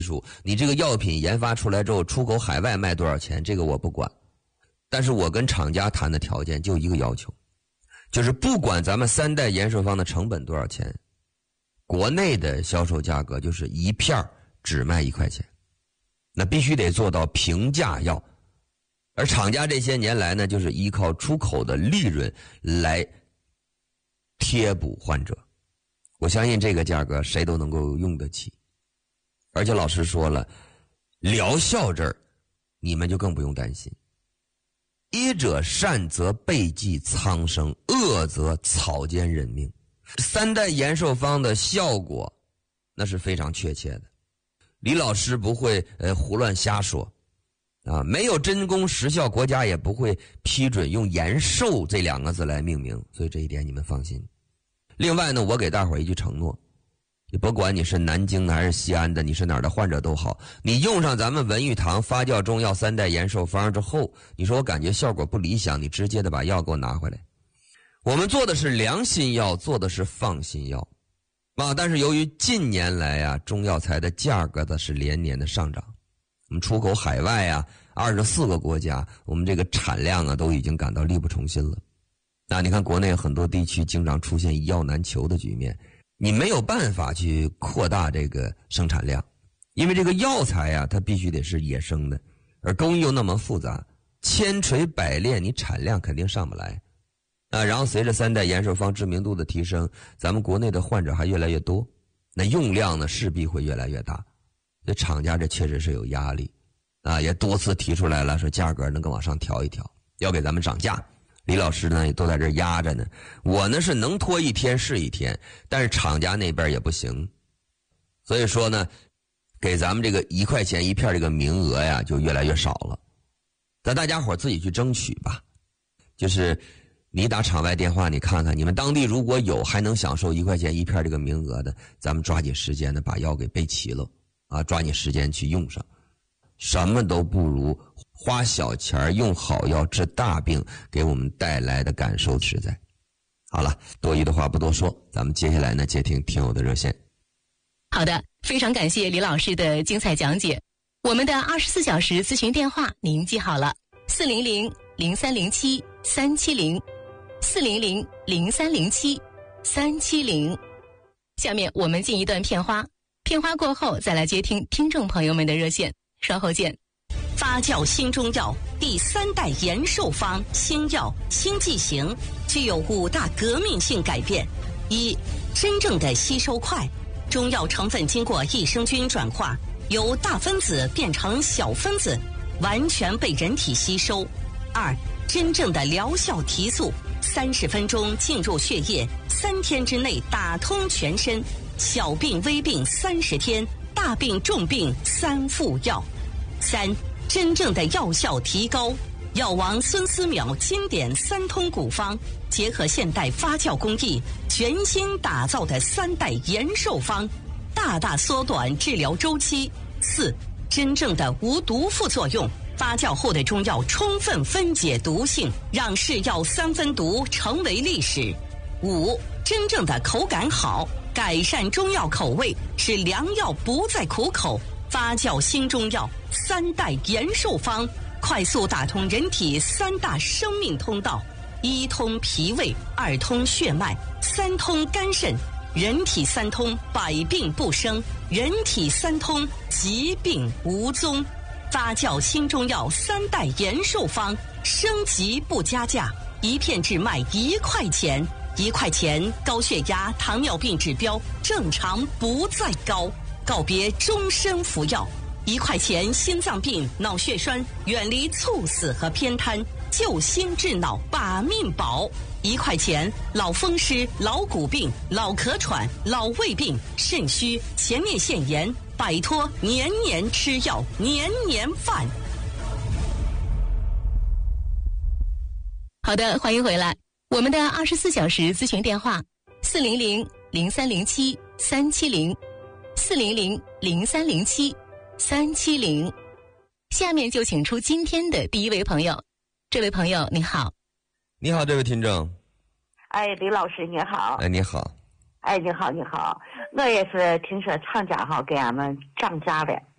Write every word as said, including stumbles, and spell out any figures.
术，你这个药品研发出来之后出口海外卖多少钱，这个我不管。但是我跟厂家谈的条件就一个要求，就是不管咱们三代延寿方的成本多少钱，国内的销售价格就是一片只卖一块钱，那必须得做到平价药。而厂家这些年来呢，就是依靠出口的利润来贴补患者，我相信这个价格谁都能够用得起。而且老师说了，疗效这儿你们就更不用担心，医者善则备济苍生，恶则草菅人命。三代延寿方的效果那是非常确切的，李老师不会呃胡乱瞎说啊，没有真功实效，国家也不会批准用延寿这两个字来命名，所以这一点你们放心。另外呢，我给大伙儿一句承诺，不管你是南京的还是西安的，你是哪儿的患者都好，你用上咱们文玉堂发酵中药三代延寿方之后，你说我感觉效果不理想，你直接的把药给我拿回来。我们做的是良心药，做的是放心药啊，但是由于近年来啊中药材的价格的是连年的上涨，我们出口海外啊二十四个国家，我们这个产量啊都已经感到力不从心了。那你看国内很多地区经常出现一药难求的局面，你没有办法去扩大这个生产量，因为这个药材啊它必须得是野生的，而工艺又那么复杂，千锤百炼你产量肯定上不来啊。然后随着三代延寿方知名度的提升，咱们国内的患者还越来越多，那用量呢势必会越来越大，这厂家这确实是有压力啊，也多次提出来了，说价格能够往上调一调，要给咱们涨价。李老师呢也都在这压着呢，我呢是能拖一天是一天，但是厂家那边也不行，所以说呢给咱们这个一块钱一片这个名额呀就越来越少了，咱大家伙自己去争取吧。就是你打场外电话，你看看你们当地如果有还能享受一块钱一片这个名额的，咱们抓紧时间的把药给备齐了啊，抓紧时间去用上。什么都不如花小钱用好药治大病给我们带来的感受实在。好了，多余的话不多说，咱们接下来呢接听听友的热线。 好的，非常感谢李老师的精彩讲解。我们的二十四小时咨询电话您记好了，四零零零三零七三七零，四零零零三零七三七零。下面我们进一段片花，片花过后再来接听听众朋友们的热线，稍后见。 发酵新中药第三代延寿方新药新剂型具有五大革命性改变：一、真正的吸收快，中药成分经过益生菌转化，由大分子变成小分子，完全被人体吸收；二、真正的疗效提速，三十分钟进入血液，三天之内打通全身，小病微病三十天，大病重病三副药；三、真正的药效提高，药王孙思邈经典三通古方，结合现代发酵工艺，全新打造的三代延寿方，大大缩短治疗周期。四、真正的无毒副作用，发酵后的中药充分分解毒性，让是药三分毒成为历史。五、真正的口感好，改善中药口味，使良药不再苦口。发酵新中药三代延寿方，快速打通人体三大生命通道：一通脾胃，二通血脉，三通肝肾。人体三通，百病不生；人体三通，疾病无踪。发酵新中药三代延寿方，升级不加价，一片只卖一块钱。一块钱，高血压、糖尿病指标正常不再高，告别终身服药。一块钱，心脏病、脑血栓远离猝死和偏瘫，救心治脑把命保。一块钱，老风湿、老骨病、老咳喘、老胃病、肾虚、前列腺炎，摆脱年年吃药、年年犯。 好的，欢迎回来。我们的二十四小时咨询电话：四零零零三零七三七零，四零零零三零七三七零。下面就请出今天的第一位朋友。这位朋友你好。 你好，这位听众。 哎，李老师你好。 哎，你好。 哎，你好，你好，我也是听说厂家哈给俺们涨价了。